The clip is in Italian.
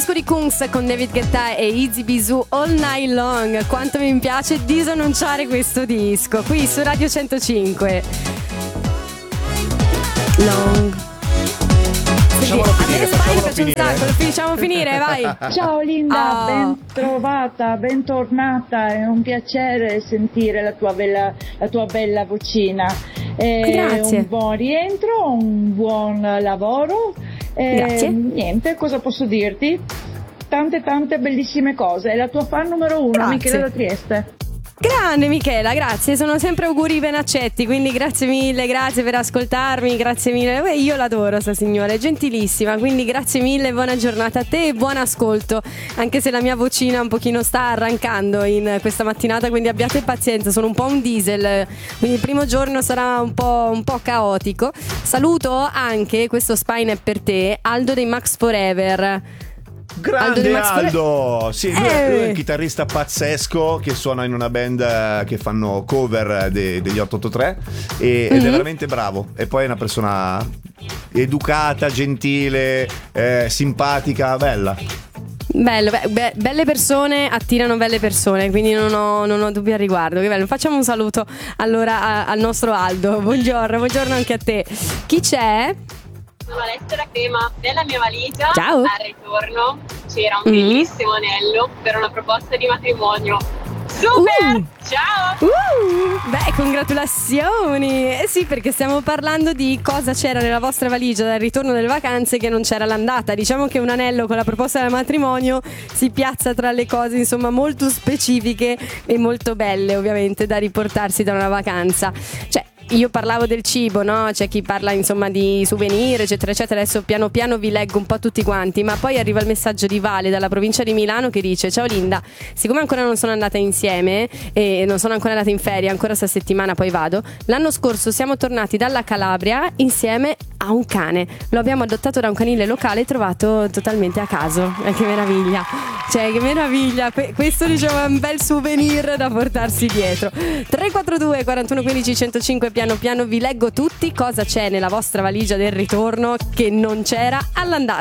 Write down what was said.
disco di Kungs con David Guetta e Easy Bisou, All Night Long. Quanto mi piace disannunciare questo disco qui su Radio 105. Long. Lo facciamo finire, vai. Ciao Linda, ben trovata, bentornata, è un piacere sentire la tua bella vocina. Grazie. Un buon rientro, un buon lavoro. Grazie. Niente, cosa posso dirti? Tante bellissime cose. È la tua fan numero 1, Grazie. Michela da Trieste. Grande Michela, grazie, sono sempre auguri ben accetti, quindi grazie mille, grazie per ascoltarmi, grazie mille. Io l'adoro sta signora, è gentilissima, quindi grazie mille, buona giornata a te e buon ascolto, anche se la mia vocina un pochino sta arrancando in questa mattinata, quindi abbiate pazienza, sono un po' un diesel, quindi il primo giorno sarà un po' caotico. Saluto anche, questo Spine è per te, Aldo dei Max Forever. Grande Aldo! Sì, lui è un chitarrista pazzesco che suona in una band che fanno cover degli 883 ed è veramente bravo. E poi è una persona educata, gentile, simpatica, bella. Bello, belle persone attirano belle persone, quindi non ho dubbi al riguardo. Che bello. Facciamo un saluto allora al nostro Aldo. Buongiorno anche a te. Chi c'è? Sono Alessia da Crema. Nella mia valigia Ciao. al ritorno c'era un bellissimo anello per una proposta di matrimonio. Super! Ciao! Beh, congratulazioni! Eh sì, perché stiamo parlando di cosa c'era nella vostra valigia dal ritorno delle vacanze che non c'era l'andata. Diciamo che un anello con la proposta del matrimonio si piazza tra le cose, insomma, molto specifiche e molto belle, ovviamente, da riportarsi da una vacanza. Cioè, io parlavo del cibo, no? C'è chi parla insomma di souvenir, eccetera eccetera. Adesso piano piano vi leggo un po' tutti quanti, ma poi arriva il messaggio di Vale dalla provincia di Milano che dice: ciao Linda, siccome ancora non sono andata insieme e non sono ancora andata in ferie, ancora sta settimana poi vado, l'anno scorso siamo tornati dalla Calabria insieme a un cane, lo abbiamo adottato da un canile locale trovato totalmente a caso. Che meraviglia, cioè che meraviglia, questo diciamo è un bel souvenir da portarsi dietro. 342 41 15 105. Piano piano vi leggo tutti cosa c'è nella vostra valigia del ritorno che non c'era all'andata.